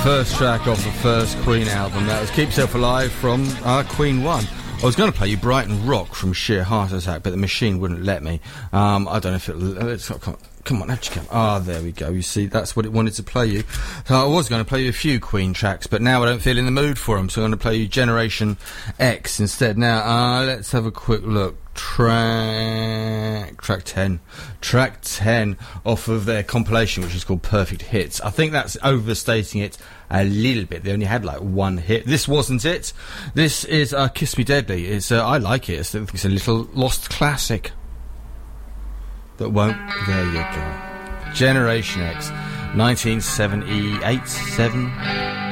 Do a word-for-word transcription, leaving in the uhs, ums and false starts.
First track off the first Queen album. That was Keep Yourself Alive from uh, Queen One. I was going to play you Brighton Rock from Sheer Heart Attack, but the machine wouldn't let me. Um, I don't know if it... Let's, come, come on, how'd you come? Ah, there we go. You see, that's what it wanted to play you. So I was going to play you a few Queen tracks, but now I don't feel in the mood for them, so I'm going to play you Generation X instead. Now, uh, let's have a quick look. Track... Track ten. Track ten off of their compilation, which is called Perfect Hits. I think that's overstating it a little bit. They only had like one hit. This wasn't it. This is uh, Kiss Me Deadly. It's uh, I like it. It's, I think it's a little lost classic that won't... There you go. Generation X. nineteen seventy-eight, seven